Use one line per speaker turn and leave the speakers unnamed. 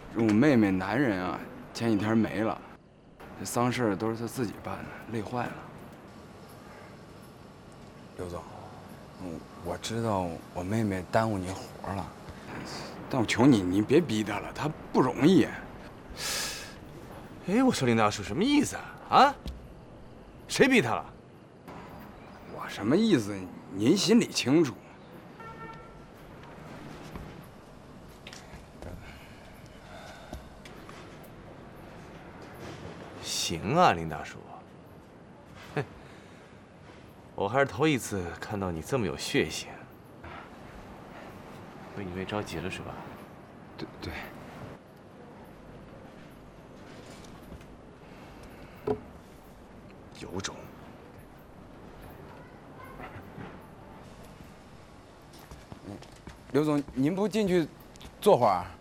我妹妹男人啊，前几天没了，这丧事都是她自己办的，累坏了。刘总，我知道我妹妹耽误你活了，但我求你，你别逼她了，她不容易。
哎，我说林大叔什么意思啊？啊？谁逼她了？
我什么意思？您心里清楚。
行啊，林大叔。哼，我还是头一次看到你这么有血性。为你妹着急了是吧？
对。
有种！
刘总，您不进去坐会儿？